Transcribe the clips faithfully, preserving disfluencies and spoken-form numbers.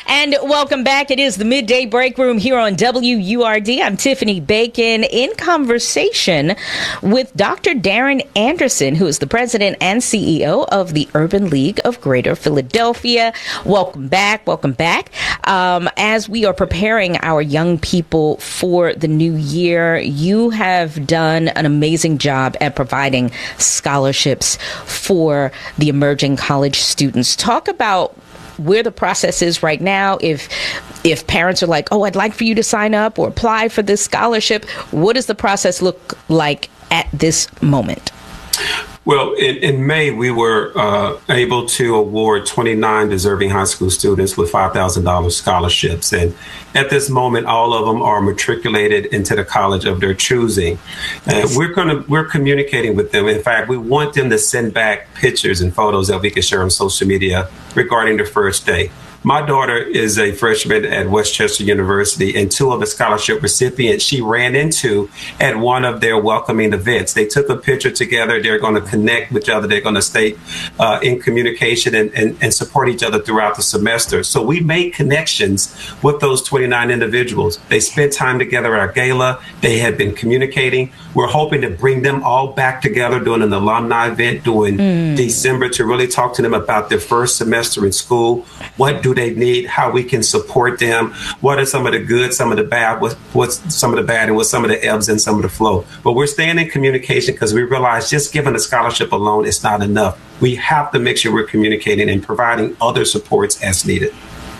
And welcome back. It is the Midday Break Room here on W U R D. I'm Tiffany Bacon in conversation with Doctor Darren Anderson, who is the president and C E O of the Urban League of Greater Philadelphia. Welcome back. Welcome back. Um, as we are preparing our young people for the new year, you have done an amazing job at providing scholarships for the emerging college students. Talk about where the process is right now. If if parents are like, oh, I'd like for you to sign up or apply for this scholarship, what does the process look like at this moment? Well, in, in May, we were uh, able to award twenty-nine deserving high school students with five thousand dollars scholarships. And at this moment, all of them are matriculated into the college of their choosing. And we're going to we're communicating with them. In fact, we want them to send back pictures and photos that we can share on social media regarding their first day. My daughter is a freshman at Westchester University, and two of the scholarship recipients she ran into at one of their welcoming events. They took a picture together. They're going to connect with each other. They're going to stay uh, in communication and, and, and support each other throughout the semester. So we made connections with those twenty-nine individuals. They spent time together at our gala. They had been communicating. We're hoping to bring them all back together during an alumni event during mm. December to really talk to them about their first semester in school. What do they need, how we can support them, what are some of the good, some of the bad, what, what's some of the bad, and what's some of the ebbs and some of the flow. But we're staying in communication because we realize just giving a scholarship alone is not enough. We have to make sure we're communicating and providing other supports as needed.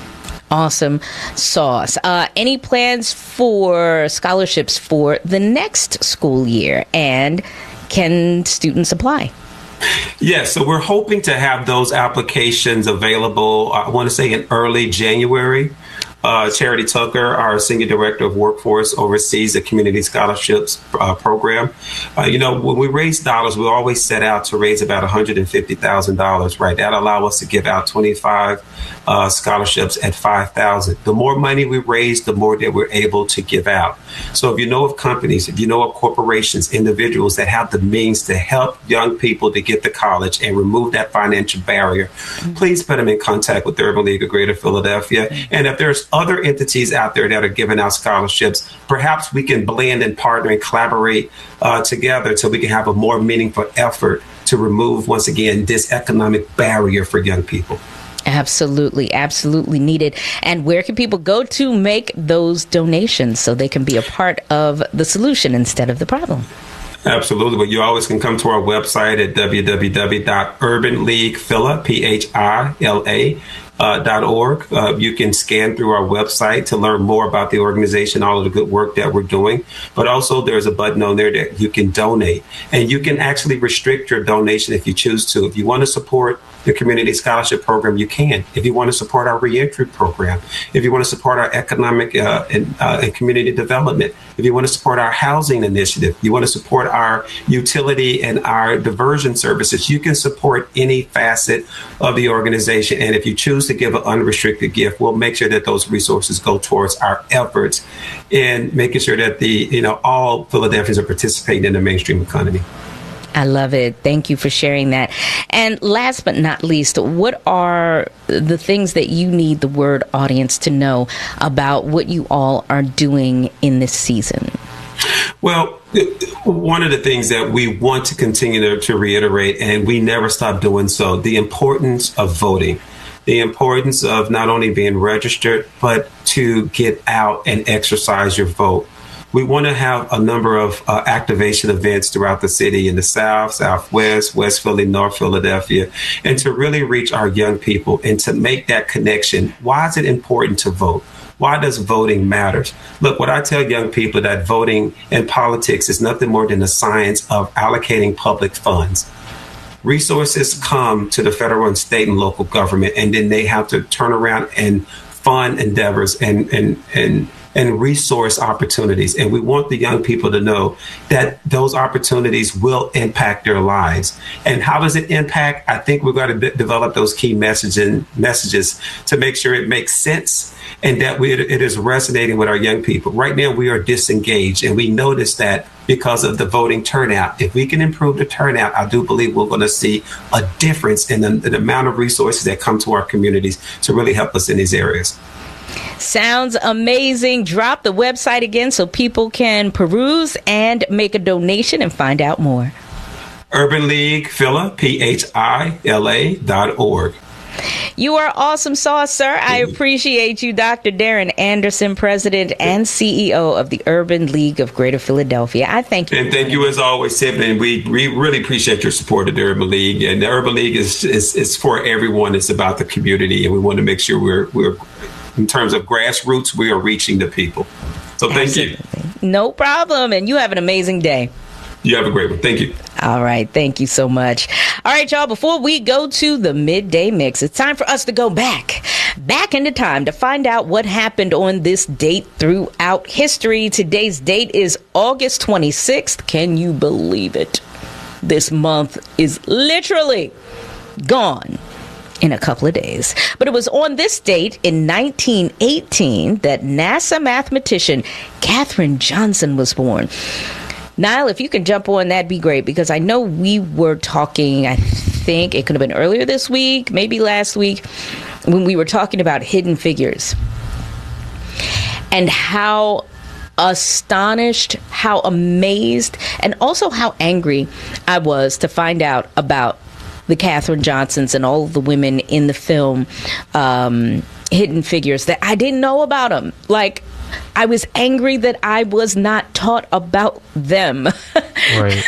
Awesome sauce. Uh, any plans for scholarships for the next school year, and can students apply? Yes, so we're hoping to have those applications available, I want to say in early January. Uh, Charity Tucker, our Senior Director of Workforce, oversees the Community Scholarships uh, program. Uh, you know, when we raise dollars, we always set out to raise about one hundred fifty thousand dollars, right? That allows us to give out twenty-five uh, scholarships at five thousand dollars. The more money we raise, the more that we're able to give out. So if you know of companies, if you know of corporations, individuals that have the means to help young people to get to college and remove that financial barrier, mm-hmm. please put them in contact with the Urban League of Greater Philadelphia. Mm-hmm. And if there's other entities out there that are giving out scholarships, perhaps we can blend and partner and collaborate uh, together so we can have a more meaningful effort to remove, once again, this economic barrier for young people. Absolutely, absolutely needed. And where can people go to make those donations so they can be a part of the solution instead of the problem? Absolutely. But you always can come to our website at w w w dot urban league phila, P H I L A, Uh, dot org. Uh, you can scan through our website to learn more about the organization, all of the good work that we're doing. But also there's a button on there that you can donate, and you can actually restrict your donation if you choose to. If you want to support the Community Scholarship Program, you can. If you want to support our reentry program, if you want to support our economic uh, and, uh, and community development, if you want to support our housing initiative, you want to support our utility and our diversion services, you can support any facet of the organization. And if you choose to give an unrestricted gift, we'll make sure that those resources go towards our efforts in making sure that the, you know, all Philadelphians are participating in the mainstream economy. I love it. Thank you for sharing that. And last but not least, what are the things that you need the Word audience to know about what you all are doing in this season? Well, one of the things that we want to continue to, to reiterate, and we never stop doing so, the importance of voting. The importance of not only being registered, but to get out and exercise your vote. We want to have a number of uh, activation events throughout the city in the South, Southwest, West Philly, North Philadelphia, and to really reach our young people and to make that connection. Why is it important to vote? Why does voting matter? Look, what I tell young people that voting in politics is nothing more than the science of allocating public funds. Resources come to the federal and state and local government, and then they have to turn around and fund endeavors and, and, and and resource opportunities. And we want the young people to know that those opportunities will impact their lives. And how does it impact? I think we're going to b- develop those key messaging messages to make sure it makes sense and that we, it is resonating with our young people. Right now, we are disengaged, and we notice that because of the voting turnout. If we can improve the turnout, I do believe we're going to see a difference in the, the amount of resources that come to our communities to really help us in these areas. Sounds amazing. Drop the website again so people can peruse and make a donation and find out more. Urban League Phila, P H I L A dot org. You are awesome sauce, sir. I appreciate you, Doctor Darren Anderson, President and C E O of the Urban League of Greater Philadelphia. I thank you. And thank you as always, Tiffany. And we, we really appreciate your support of the Urban League. And the Urban League is, is, is for everyone. It's about the community. And we want to make sure we're, we're in terms of grassroots, we are reaching the people. So thank Absolutely. you. No problem. And you have an amazing day. You have a great one. Thank you. All right. Thank you so much. All right, y'all. Before we go to the midday mix, it's time for us to go back, back into time to find out what happened on this date throughout history. Today's date is August twenty-sixth. Can you believe it? This month is literally gone in a couple of days. But it was on this date in nineteen eighteen that NASA mathematician Katherine Johnson was born. Niall, if you can jump on, that'd be great, because I know we were talking, I think it could have been earlier this week, maybe last week, when we were talking about Hidden Figures and how astonished, how amazed, and also how angry I was to find out about the Katherine Johnsons and all of the women in the film um, Hidden Figures that I didn't know about them. Like, I was angry that I was not taught about them. Right.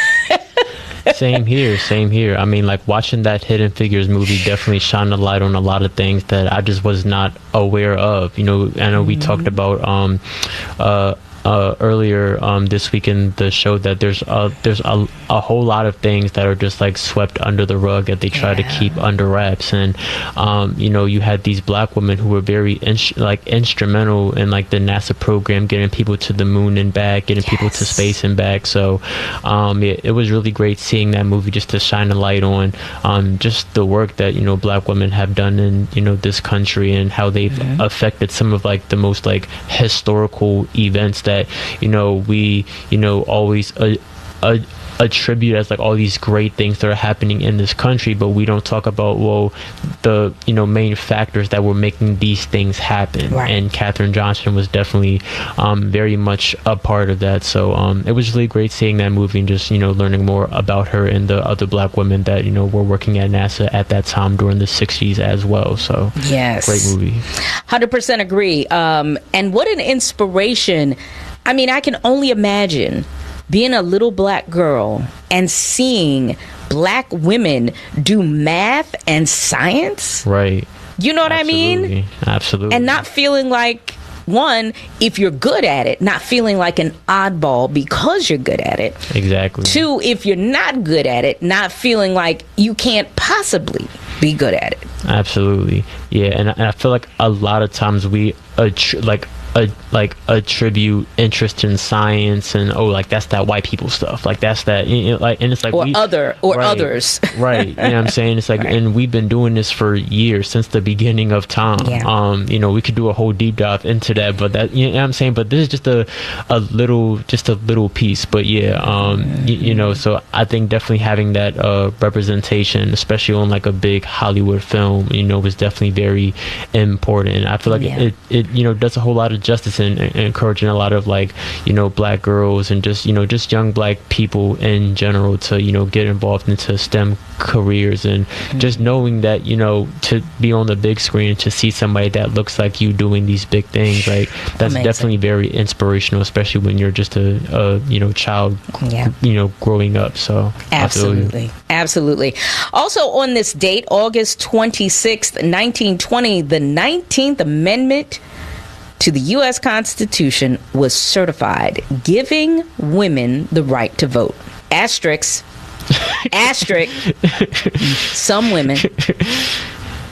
Same here. Same here. I mean, like, watching that Hidden Figures movie definitely shined a light on a lot of things that I just was not aware of. You know, I know mm-hmm. we talked about um, uh, uh, earlier um, this week in the show that there's a, there's a, a whole lot of things that are just like swept under the rug that they try yeah. to keep under wraps. And um, you know, you had these black women who were very in, like instrumental in like the NASA program, getting people to the moon and back, getting yes. people to space and back. So um, it, it was really great seeing that movie just to shine a light on um, just the work that, you know, black women have done in, you know, this country, and how they've mm-hmm. affected some of like the most like historical events that, you know, we, you know, always uh, uh, attribute as like all these great things that are happening in this country, but we don't talk about, well, the, you know, main factors that were making these things happen. Right. And Katherine Johnson was definitely um, very much a part of that. So um, it was really great seeing that movie and just, you know, learning more about her and the other black women that, you know, were working at NASA at that time during the sixties as well. So yes, great movie. one hundred percent agree. Um, and what an inspiration. I mean, I can only imagine being a little black girl and seeing black women do math and science. Right. You know what Absolutely. I mean? Absolutely. And not feeling like, one, if you're good at it, not feeling like an oddball because you're good at it. Exactly. Two, if you're not good at it, not feeling like you can't possibly be good at it. Absolutely. Yeah. And, and I feel like a lot of times we attri- like A, like attribute interest in science and oh, like that's that white people stuff, like that's that, you know, like, and it's like or we, other or right, others right, you know what I'm saying? It's like right. And we've been doing this for years, since the beginning of time. Yeah. Um you know, we could do a whole deep dive into that, but that, you know what I'm saying, but this is just a a little just a little piece. But yeah, um mm-hmm. you, you know, so I think definitely having that uh representation, especially on like a big Hollywood film, you know, was definitely very important. I feel like yeah. it, it you know does a whole lot of justice and, and encouraging a lot of like, you know, black girls and just, you know, just young black people in general to, you know, get involved into STEM careers. And mm-hmm. just knowing that, you know, to be on the big screen, to see somebody that looks like you doing these big things, like that's Amazing. Definitely very inspirational, especially when you're just a, a you know, child, yeah. you know, growing up. So absolutely. Absolutely. Also on this date, August twenty-sixth, nineteen twenty, the nineteenth Amendment to the U S Constitution was certified, giving women the right to vote. Asterisk. Asterisk. Some women.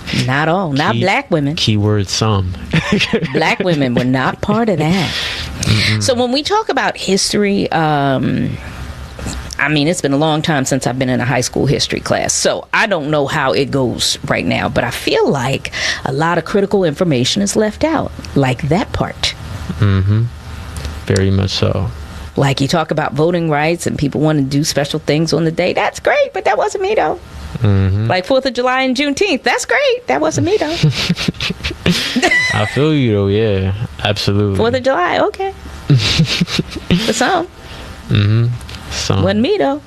Not all. Not Key, black women. Keyword some. Black women were not part of that. Mm-mm. So when we talk about history, um, I mean, it's been a long time since I've been in a high school history class, so I don't know how it goes right now, but I feel like a lot of critical information is left out, like that part. Mm-hmm. Very much so. Like you talk about voting rights and people want to do special things on the day. That's great, but that wasn't me, though. Mm-hmm. Like fourth of July and Juneteenth. That's great. That wasn't me, though. I feel you, though. Yeah, absolutely. fourth of July, okay. For some. Mm-hmm. Some. Wasn't me, though.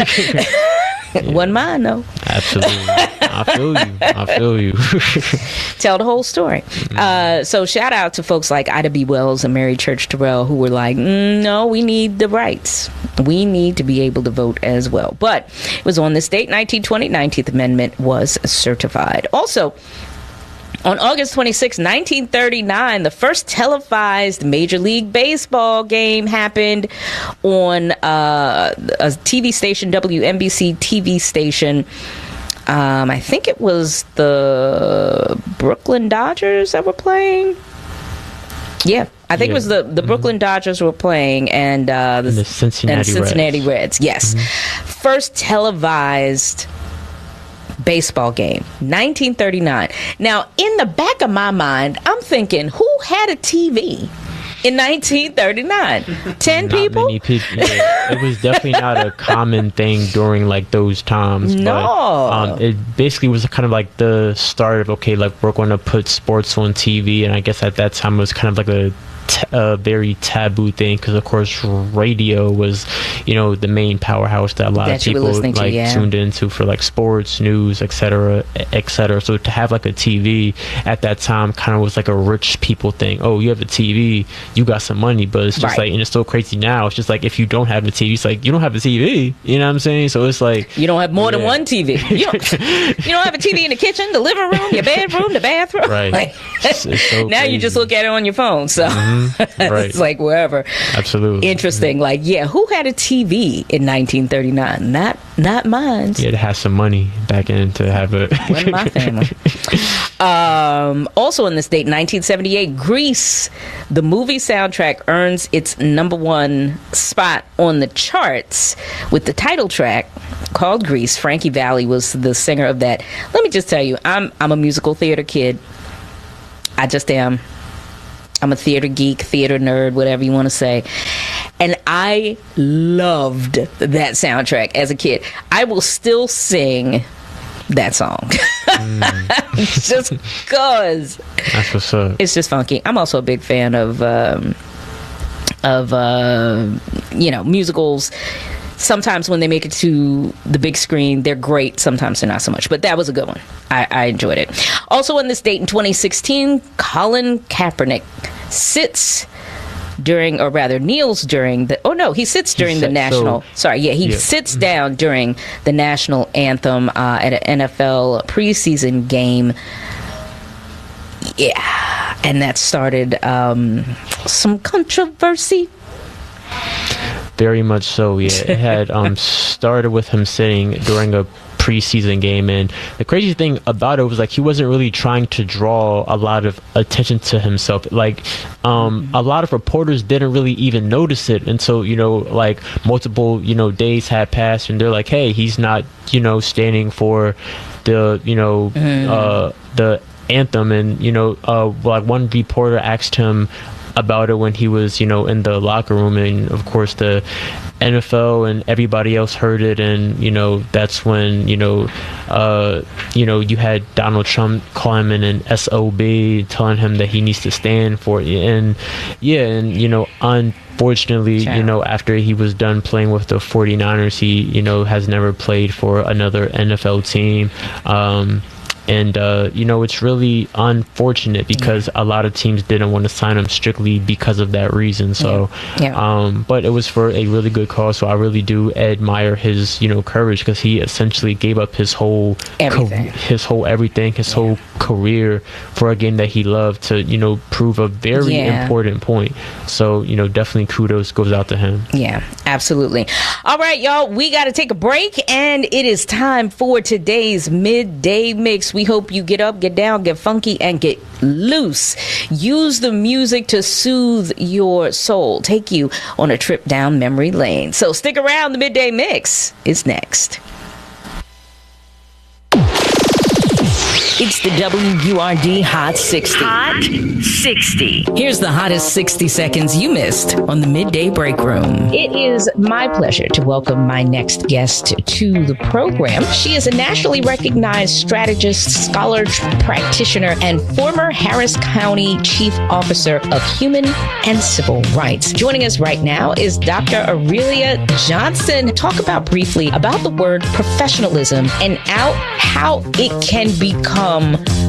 Yeah. Wasn't mine, though. Absolutely. I feel you. I feel you. Tell the whole story. Mm-hmm. Uh, so shout out to folks like Ida B. Wells and Mary Church Terrell who were like, mm, no, we need the rights. We need to be able to vote as well. But it was on this date, nineteen twenty, nineteenth Amendment was certified. Also, on August twenty-sixth, nineteen thirty-nine, the first televised Major League Baseball game happened on uh, a T V station, W N B C T V station. Um, I think it was the Brooklyn Dodgers that were playing. Yeah, I think yeah. it was the, the mm-hmm. Brooklyn Dodgers were playing and, uh, the, and the Cincinnati, and Cincinnati Reds. Reds. Yes. Mm-hmm. First televised baseball game, nineteen thirty-nine. Now, in the back of my mind, I'm thinking, who had a T V in nineteen thirty-nine? Ten not people? Many people. Yeah. It was definitely not a common thing during like those times. No. But, um, it basically was kind of like the start of, okay, like we're going to put sports on T V. And I guess at that time it was kind of like a T- a very taboo thing because of course radio was, you know, the main powerhouse that a lot that of people like to, yeah. tuned into for like sports, news, etc, etc. So to have like a T V at that time kind of was like a rich people thing. Oh, you have a T V, you got some money. But it's just right. like, and it's so crazy now, it's just like if you don't have a T V, it's like you don't have a T V, you know what I'm saying? So it's like you don't have more yeah. than one T V. You don't, you don't have a T V in the kitchen, the living room, your bedroom, the bathroom, right? Like, it's, it's so now crazy. You just look at it on your phone. So mm-hmm. Right. It's like wherever. Absolutely. Interesting. Mm-hmm. Like, yeah, who had a T V in nineteen thirty-nine? Not not mine. Yeah, to have some money back in to have it. Wasn't my family. um, also on this date, nineteen seventy-eight, Grease, the movie soundtrack, earns its number one spot on the charts with the title track called Grease. Frankie Valli was the singer of that. Let me just tell you, I'm I'm a musical theater kid. I just am. I'm a theater geek, theater nerd, whatever you want to say. And I loved that soundtrack as a kid. I will still sing that song. Mm. Just because. That's what's up. It's just funky. I'm also a big fan of, um, of uh, you know, musicals. Sometimes when they make it to the big screen, they're great. Sometimes they're not so much. But that was a good one. I, I enjoyed it. Also on this date in twenty sixteen, Colin Kaepernick sits during, or rather kneels during the, oh no, he sits during he the national, so, sorry, yeah, he yeah. sits down during the national anthem uh, at an N F L preseason game. Yeah. And that started um, some controversy. Very much so, yeah. It had um, started with him sitting during a preseason game, and the crazy thing about it was like he wasn't really trying to draw a lot of attention to himself. Like um, a lot of reporters didn't really even notice it until, you know, like multiple, you know, days had passed, and they're like, hey, he's not, you know, standing for the, you know, mm. uh, the anthem. And, you know, uh, like one reporter asked him about it when he was, you know, in the locker room, and of course the N F L and everybody else heard it, and you know that's when you know uh you know you had Donald Trump calling him an S O B, telling him that he needs to stand for it. And yeah, and you know unfortunately Ciao. you know after he was done playing with the forty-niners, he you know has never played for another N F L team. um And, uh, you know, it's really unfortunate because yeah. a lot of teams didn't want to sign him strictly because of that reason. So, yeah. Yeah. Um, but it was for a really good cause. So I really do admire his, you know, courage, because he essentially gave up his whole, everything. Co- his whole everything, his yeah. whole career for a game that he loved to, you know, prove a very yeah. important point. So, you know, definitely kudos goes out to him. Yeah. Absolutely. All right, y'all, we got to take a break, and it is time for today's midday mix. We hope you get up, get down, get funky, and get loose. Use the music to soothe your soul, take you on a trip down memory lane. So stick around. The midday mix is next. It's the W U R D Hot sixty. Hot sixty. Here's the hottest sixty seconds you missed on the Midday Break Room. It is my pleasure to welcome my next guest to the program. She is a nationally recognized strategist, scholar, practitioner, and former Harris County Chief Officer of Human and Civil Rights. Joining us right now is Doctor Aurelia Johnson. Talk about briefly about the word professional and how, how it can become